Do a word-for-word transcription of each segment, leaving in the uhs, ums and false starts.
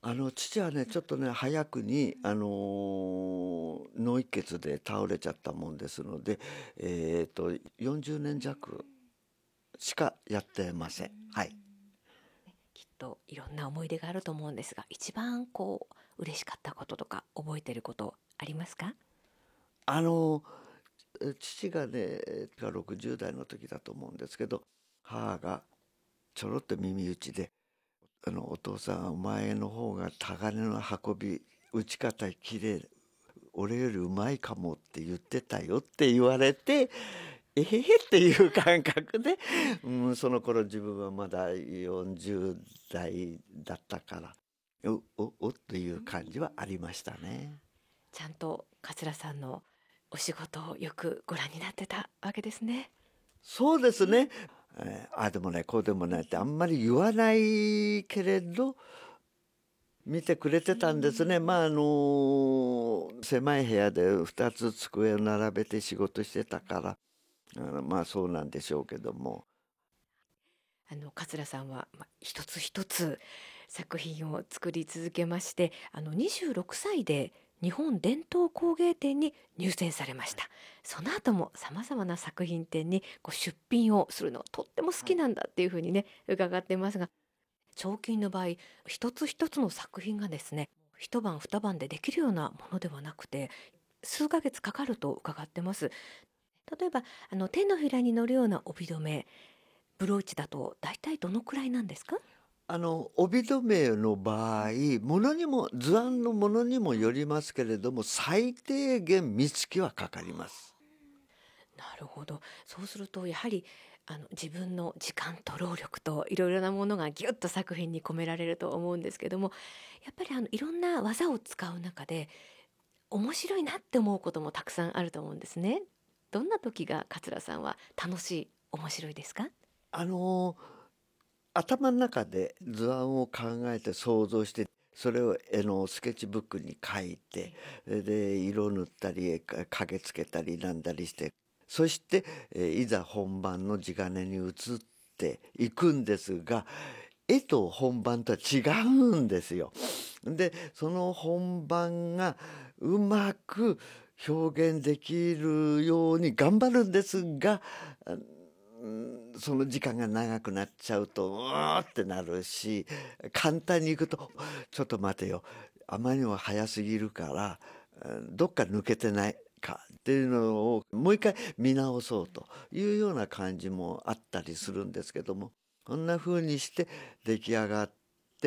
あの父はねちょっとね早くにあのー脳一血で倒れちゃったもんですので、えー、とよんじゅうねん弱しかやってません。はい。 きっといろんな思い出があると思うんですが、一番こう嬉しかったこととか覚えてることありますか？ あのー父がねがろくじゅう代の時だと思うんですけど、母がちょろっと耳打ちで「あのお父さんお前の方がタガネの運び打ち方きれい、俺よりうまいかもって言ってたよ」って言われて、えへへっていう感覚で、うん、その頃自分はまだよんじゅう代だったからおおおっていう感じはありましたね。 ちゃんと桂さんのお仕事をよくご覧になってたわけですね。 そうですね、えーああでもないこうでもないってあんまり言わないけれど見てくれてたんですね。まああの狭い部屋でふたつ机を並べて仕事してたから、あのまあそうなんでしょうけども。 あの桂さんは、まあ、一つ一つ作品を作り続けまして、あのにじゅうろくさいで日本伝統工芸展に入選されました。その後もさまざまな作品展にこう出品をするのとっても好きなんだっていうふうにね伺ってますが、彫金の場合一つ一つの作品がですね一晩二晩でできるようなものではなくて数ヶ月かかると伺ってます。例えばあの手のひらに乗るような帯留め、ブローチだと大体どのくらいなんですか？ あの帯留めの場合ものにも図案のものにもよりますけれども最低限三月はかかります。 なるほど。そうするとやはりあの自分の時間と労力といろいろなものがギュッと作品に込められると思うんですけども、やっぱりあのいろんな技を使う中で面白いなって思うこともたくさんあると思うんですね。どんな時が桂さんは楽しい、面白いですか？ あの頭の中で図案を考えて想像してそれを絵のスケッチブックに書いて、で色塗ったりか影つけたりなんだりして、そして、えーいざ本番の地金に移っていくんですが、絵と本番とは違うんですよ。でその本番がうまく表現できるように頑張るんですが、うんその時間が長くなっちゃうとうーってなるし、簡単にいくとちょっと待てよ、あまりにも早すぎるからうんどっか抜けてないかっていうのをもう一回見直そうというような感じもあったりするんですけども、こんな風にして出来上がって、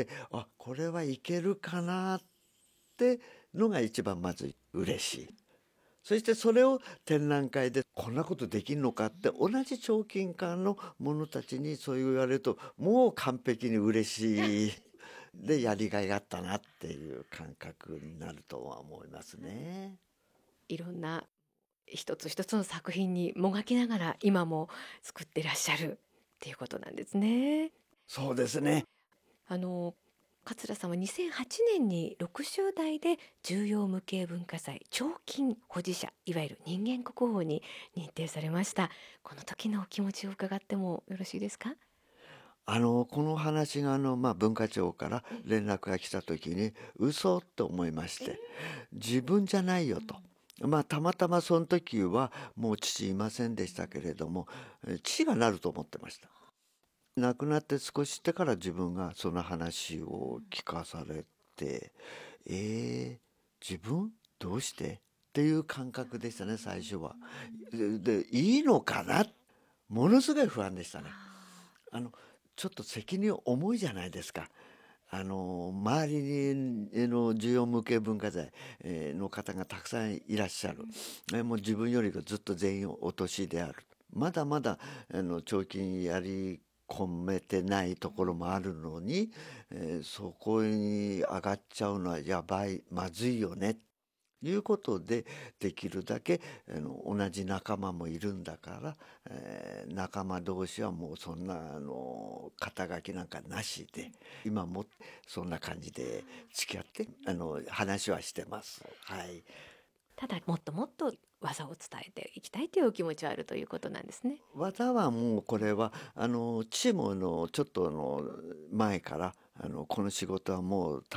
あこれはいけるかなってのが一番まず嬉しい。そしてそれを展覧会でこんなことできるのかって同じ彫金家の者たちにそう言われるともう完璧に嬉しいでやりがいがあったなっていう感覚になるとは思いますね。 いろんな一つ一つの作品にもがきながら今も作ってらっしゃるっていうことなんですね。 そうですね。 あの桂さんはにせんはちねんにろくじゅう代で重要無形文化財彫金保持者、いわゆる人間国宝に認定されました。この時のお気持ちを伺ってもよろしいですか？ あのこの話があの、まあ、文化庁から連絡が来た時に嘘って思いまして、自分じゃないよと。まあたまたまその時はもう父いませんでしたけれども、え父がなると思ってました。亡くなって少ししてから自分がその話を聞かされて、えー、自分どうしてっていう感覚でしたね最初は。で、でいいのかな、ものすごい不安でしたね。あのちょっと責任重いじゃないですか。あの周りにあの重要無形文化財えーの方がたくさんいらっしゃる。えもう自分よりずっと全員お年である。まだまだあの彫金やり込めてないところもあるのに、えーそこに上がっちゃうのはやばいまずいよねいうことで、できるだけあの同じ仲間もいるんだから、えー仲間同士はもうそんなあの肩書きなんかなしで今もそんな感じで付き合ってあの話はしてます。はい。 ただもっともっと技を伝えていきたいというお気持ちはあるということなんですね。 技はもうこれはあの父もあのちょっとあの前からあのこの仕事はもう